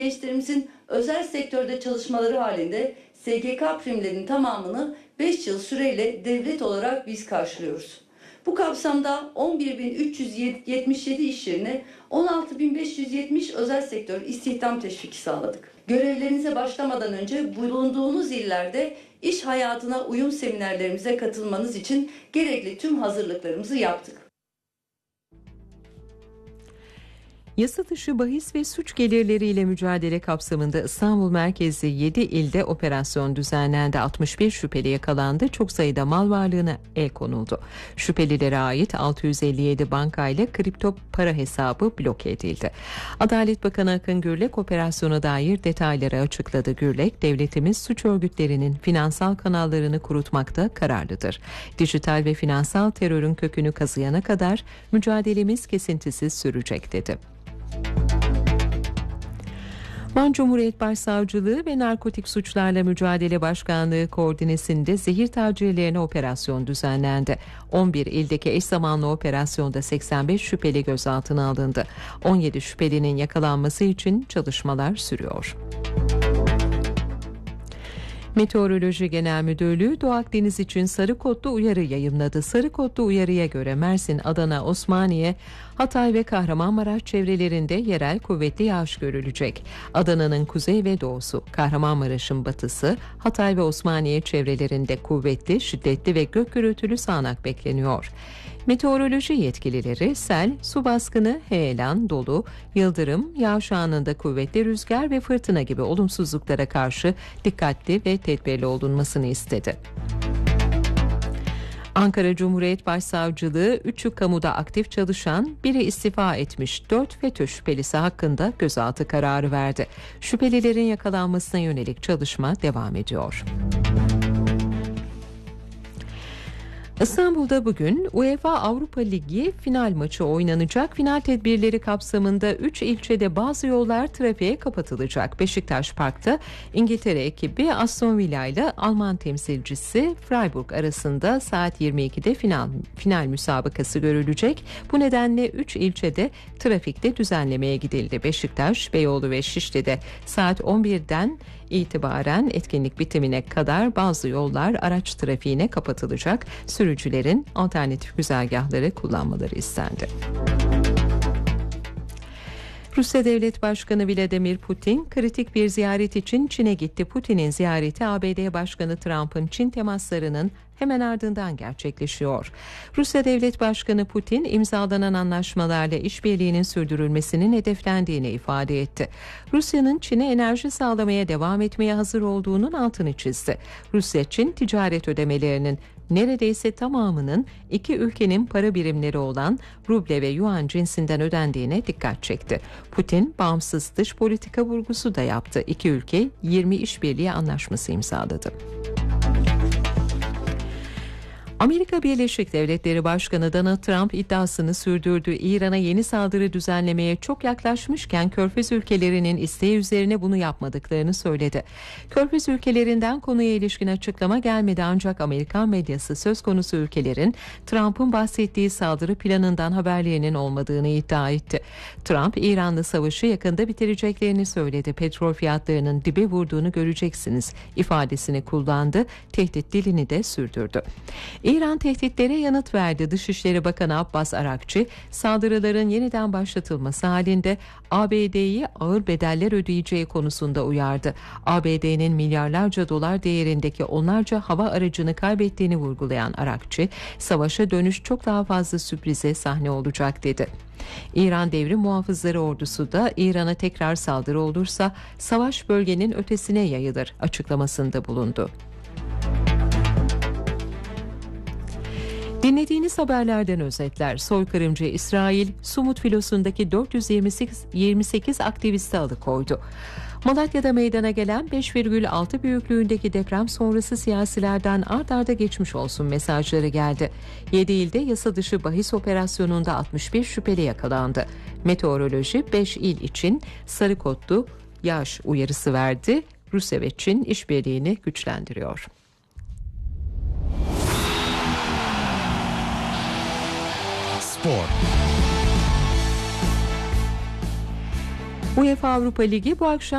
Gençlerimizin özel sektörde çalışmaları halinde SGK primlerinin tamamını 5 yıl süreyle devlet olarak biz karşılıyoruz. Bu kapsamda 11.377 iş yerine 16.570 özel sektör istihdam teşviki sağladık. Görevlerinize başlamadan önce bulunduğunuz illerde iş hayatına uyum seminerlerimize katılmanız için gerekli tüm hazırlıklarımızı yaptık. Yasa dışı bahis ve suç gelirleriyle mücadele kapsamında İstanbul merkezli 7 ilde operasyon düzenlendi. 61 şüpheli yakalandı. Çok sayıda mal varlığına el konuldu. Şüphelilere ait 657 bankayla kripto para hesabı bloke edildi. Adalet Bakanı Akın Gürlek operasyona dair detayları açıkladı. Gürlek, devletimiz suç örgütlerinin finansal kanallarını kurutmakta kararlıdır. Dijital ve finansal terörün kökünü kazıyana kadar mücadelemiz kesintisiz sürecek dedi. Van Cumhuriyet Başsavcılığı ve Narkotik Suçlarla Mücadele Başkanlığı koordinesinde zehir tacirlerine operasyon düzenlendi. 11 ildeki eş zamanlı operasyonda 85 şüpheli gözaltına alındı. 17 şüphelinin yakalanması için çalışmalar sürüyor. Meteoroloji Genel Müdürlüğü Doğu Akdeniz için sarı kodlu uyarı yayımladı. Sarı kodlu uyarıya göre Mersin, Adana, Osmaniye, Hatay ve Kahramanmaraş çevrelerinde yerel kuvvetli yağış görülecek. Adana'nın kuzey ve doğusu, Kahramanmaraş'ın batısı, Hatay ve Osmaniye çevrelerinde kuvvetli, şiddetli ve gök gürültülü sağanak bekleniyor. Meteoroloji yetkilileri sel, su baskını, heyelan, dolu, yıldırım, yağış anında kuvvetli rüzgar ve fırtına gibi olumsuzluklara karşı dikkatli ve tedbirli olunmasını istedi. Ankara Cumhuriyet Başsavcılığı 3'ü kamuda aktif çalışan, biri istifa etmiş 4 FETÖ şüphelisi hakkında gözaltı kararı verdi. Şüphelilerin yakalanmasına yönelik çalışma devam ediyor. İstanbul'da bugün UEFA Avrupa Ligi final maçı oynanacak. Final tedbirleri kapsamında 3 ilçede bazı yollar trafiğe kapatılacak. Beşiktaş Park'ta İngiltere ekibi Aston Villa ile Alman temsilcisi Freiburg arasında saat 22'de final müsabakası görülecek. Bu nedenle 3 ilçede trafikte düzenlemeye gidildi. Beşiktaş, Beyoğlu ve Şişli'de saat 11'den itibaren etkinlik bitimine kadar bazı yollar araç trafiğine kapatılacak. Sürücülerin alternatif güzergahları kullanmaları istendi. Rusya Devlet Başkanı Vladimir Putin kritik bir ziyaret için Çin'e gitti. Putin'in ziyareti ABD Başkanı Trump'ın Çin temaslarının hemen ardından gerçekleşiyor. Rusya Devlet Başkanı Putin imzalanan anlaşmalarla işbirliğinin sürdürülmesinin hedeflendiğini ifade etti. Rusya'nın Çin'e enerji sağlamaya devam etmeye hazır olduğunun altını çizdi. Rusya-Çin ticaret ödemelerinin neredeyse tamamının iki ülkenin para birimleri olan ruble ve yuan cinsinden ödendiğine dikkat çekti. Putin bağımsız dış politika vurgusu da yaptı. İki ülke 20 işbirliği anlaşması imzaladı. Amerika Birleşik Devletleri Başkanı Donald Trump iddiasını sürdürdü. İran'a yeni saldırı düzenlemeye çok yaklaşmışken Körfez ülkelerinin isteği üzerine bunu yapmadıklarını söyledi. Körfez ülkelerinden konuya ilişkin açıklama gelmedi ancak Amerikan medyası söz konusu ülkelerin Trump'ın bahsettiği saldırı planından haberlerinin olmadığını iddia etti. Trump, İran'la savaşı yakında bitireceklerini söyledi. Petrol fiyatlarının dibe vurduğunu göreceksiniz ifadesini kullandı. Tehdit dilini de sürdürdü. İran tehditlere yanıt verdi. Dışişleri Bakanı Abbas Arakçı, saldırıların yeniden başlatılması halinde ABD'yi ağır bedeller ödeyeceği konusunda uyardı. ABD'nin milyarlarca dolar değerindeki onlarca hava aracını kaybettiğini vurgulayan Arakçı, savaşa dönüş çok daha fazla sürprize sahne olacak dedi. İran Devrim Muhafızları Ordusu da İran'a tekrar saldırı olursa savaş bölgenin ötesine yayılır açıklamasında bulundu. Dinlediğiniz haberlerden özetler. Soykırımcı İsrail, Sumut filosundaki 428 aktivisti alıkoydu. Malatya'da meydana gelen 5,6 büyüklüğündeki deprem sonrası siyasilerden art arda geçmiş olsun mesajları geldi. 7 ilde yasa dışı bahis operasyonunda 61 şüpheli yakalandı. Meteoroloji 5 il için sarı kodlu yağış uyarısı verdi. Rusya ve Çin işbirliğini güçlendiriyor. Spor. UEFA Avrupa Ligi bu akşam